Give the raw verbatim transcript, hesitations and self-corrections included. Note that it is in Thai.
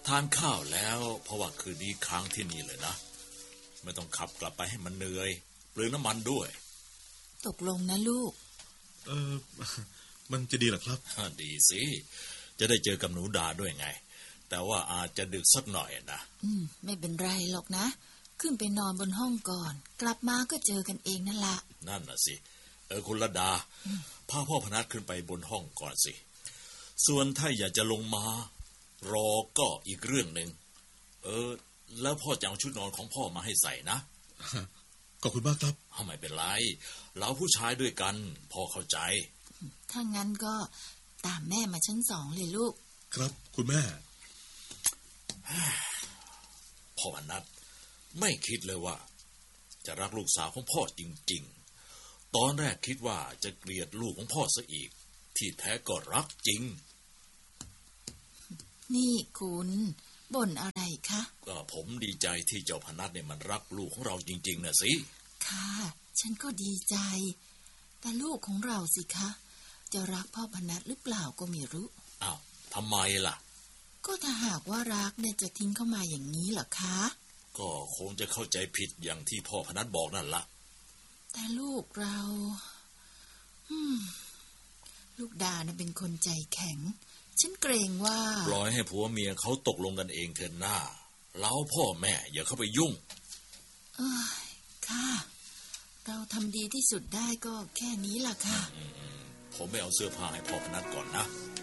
ทานข้าวแล้วเพราะว่าคืนนี้ค้างที่นี่เลยนะไม่ต้องขับกลับไปให้มันเหนื่อยเปลืองน้ำมันด้วยตกลงนะลูกเออมันจะดีเหรอครับดีสิจะได้เจอกับหนูดาด้วยไงแต่ว่าอาจจะดึกสักหน่อยนะอืมไม่เป็นไรหรอกนะขึ้นไปนอนบนห้องก่อนกลับมาก็เจอกันเองนั่นละนั่นน่ะสิเออคุณระดาพาพ่อพนัสขึ้นไปบนห้องก่อนสิส่วนถ้าอยากจะลงมารอก็อีกเรื่องหนึ่งเออแล้วพ่อจะเอาชุดนอนของพ่อมาให้ใส่นะขอบคุณมากครับไม่เป็นไรเราผู้ชายด้วยกันพ่อเข้าใจถ้างั้นก็ตามแม่มาชั้นสองเลยลูกครับคุณแม่พ่อพนัสไม่คิดเลยว่าจะรักลูกสาวของพ่อจริงๆตอนแรกคิดว่าจะเกลียดลูกของพ่อซะอีกที่แท้ก็รักจริงนี่คุณบ่นอะไรคะก็ผมดีใจที่เจ้าพนัสเนี่ยมันรักลูกของเราจริงๆนะสิค่ะฉันก็ดีใจแต่ลูกของเราสิคะจะรักพ่อพนัสหรือเปล่าก็ไม่รู้อ้าวทำไมล่ะก็ถ้าหากว่ารักเนี่ยจะทิ้งเข้ามาอย่างนี้เหรอคะก็คงจะเข้าใจผิดอย่างที่พ่อพนัสบอกนั่นละแต่ลูกเราลูกดาเนี่ยเป็นคนใจแข็งฉันเกรงว่าปล่อยให้ผัวเมียเขาตกลงกันเองเถิดหน้าเราพ่อแม่อย่าเข้าไปยุ่งเอ้ยค่ะเราทำดีที่สุดได้ก็แค่นี้ล่ะค่ะผมไม่เอาเสื้อผ้าให้พ่อพนัสก่อนนะ